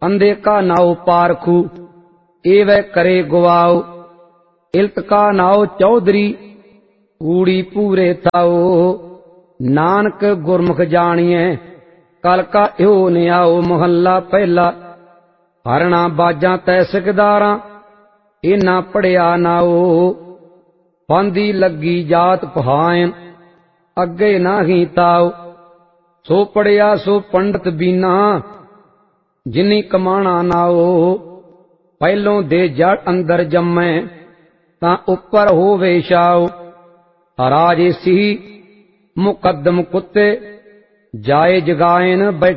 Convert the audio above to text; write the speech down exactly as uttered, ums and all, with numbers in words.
अंधे का नाव पारखू एवं करे गुवाओ। इल्त का नाव चौधरी कूड़ी पूरे थाओ। नानक गुरमुख जानिए कल का यो न्याओ। मोहल्ला पहला। हरना बाजा तै सिकदारा इना पढ़िया नाओ। पांदी लगी जात पहायन अगे नाही ताओ। सो पढ़िया सो पंडित बीना जिनी कमाना नाओ। पहलों दे जड़ अंदर जम्मै तां उपर होवे छाओ। राजे सी मुकदम कुत्ते जाए जगायन